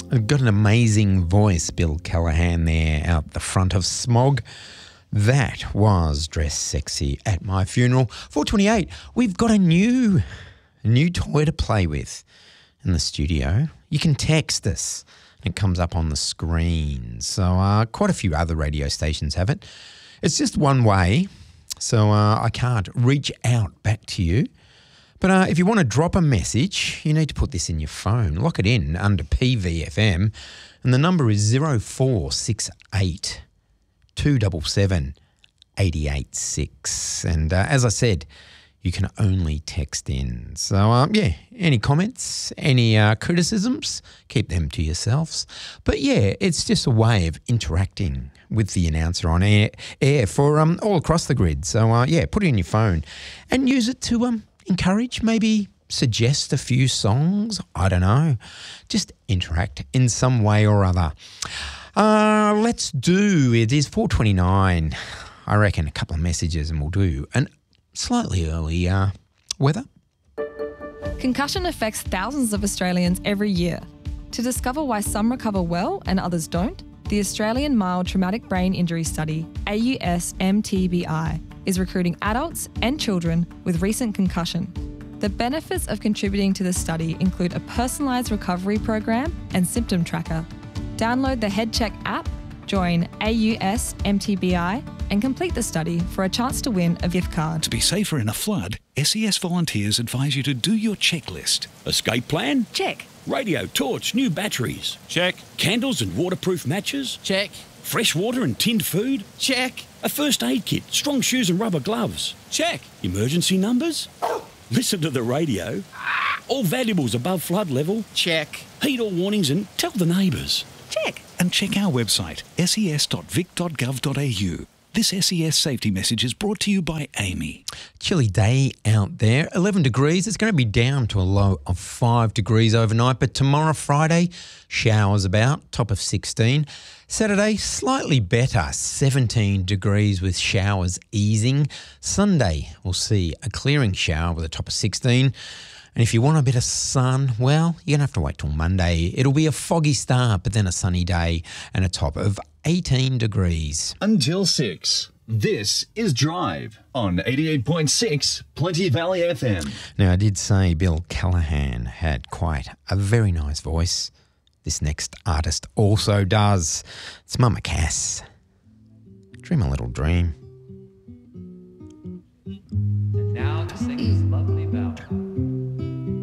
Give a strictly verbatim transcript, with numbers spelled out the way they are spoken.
Got an amazing voice, Bill Callahan there out the front of Smog. That was Dress Sexy at My Funeral. four twenty-eight, we've got a new, a new toy to play with in the studio. You can text us. It comes up on the screen. So uh, quite a few other radio stations have it. It's just one way, so uh, I can't reach out back to you. But uh, if you want to drop a message, you need to put this in your phone. Lock it in under P V F M, and the number is zero four six eight, two seven seven, eight eight six. And uh, as I said, you can only text in. So, um, yeah, any comments, any uh, criticisms, keep them to yourselves. But, yeah, it's just a way of interacting with the announcer on air, air for um, all across the grid. So, uh, yeah, put it in your phone and use it to um, encourage, maybe suggest a few songs. I don't know. Just interact in some way or other. Uh, let's do, it is four twenty-nine. I reckon a couple of messages and we'll do an slightly early uh, weather. Concussion affects thousands of Australians every year. To discover why some recover well and others don't, the Australian Mild Traumatic Brain Injury Study, A U S M T B I, is recruiting adults and children with recent concussion. The benefits of contributing to the study include a personalised recovery program and symptom tracker. Download the HeadCheck app, join A U S M T B I and complete the study for a chance to win a V I F card. To be safer in a flood, S E S volunteers advise you to do your checklist. Escape plan? Check. Radio, torch, new batteries. Check. Candles and waterproof matches. Check. Fresh water and tinned food. Check. A first aid kit, strong shoes and rubber gloves. Check. Emergency numbers. Listen to the radio. All valuables above flood level. Check. Heed all warnings and tell the neighbours. Check. And check our website, s e s dot vic dot gov dot a u. This S E S safety message is brought to you by Amy. Chilly day out there, eleven degrees. It's going to be down to a low of five degrees overnight, but tomorrow, Friday, showers about, top of sixteen. Saturday, slightly better, seventeen degrees with showers easing. Sunday, we'll see a clearing shower with a top of sixteen. And if you want a bit of sun, well, you're going to have to wait till Monday. It'll be a foggy start, but then a sunny day and a top of eighteen degrees. Until six. This is Drive on eighty-eight point six Plenty Valley F M. Now, I did say Bill Callahan had quite a very nice voice. This next artist also does. It's Mama Cass. Dream a Little Dream.